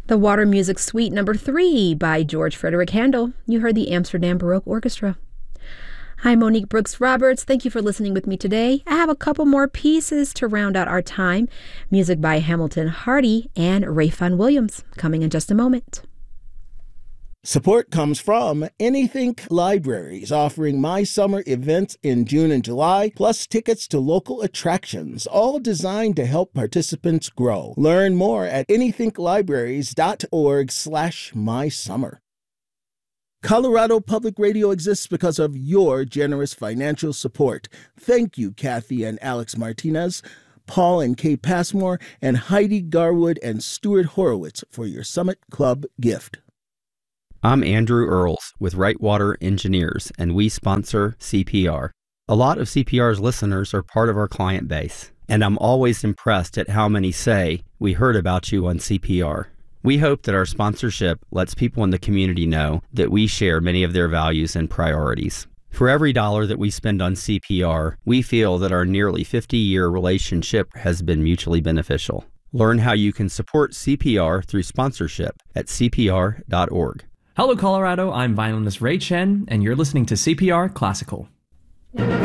The Water Music Suite number 3 by George Frederick Handel. You heard the Amsterdam Baroque Orchestra. Hi, Monique Brooks Roberts. Thank you for listening with me today. I have a couple more pieces to round out our time. Music by Hamilton Hardy and Ralph Vaughan Williams coming in just a moment. Support comes from Anythink Libraries, offering My Summer events in June and July, plus tickets to local attractions, all designed to help participants grow. Learn more at anythinklibraries.org/mysummer. Colorado Public Radio exists because of your generous financial support. Thank you, Kathy and Alex Martinez, Paul and Kay Passmore, and Heidi Garwood and Stuart Horowitz for your Summit Club gift. I'm Andrew Earls with Right Water Engineers, and we sponsor CPR. A lot of CPR's listeners are part of our client base, and I'm always impressed at how many say, "We heard about you on CPR." We hope that our sponsorship lets people in the community know that we share many of their values and priorities. For every dollar that we spend on CPR, we feel that our nearly 50-year relationship has been mutually beneficial. Learn how you can support CPR through sponsorship at cpr.org. Hello, Colorado. I'm violinist Ray Chen, and you're listening to CPR Classical.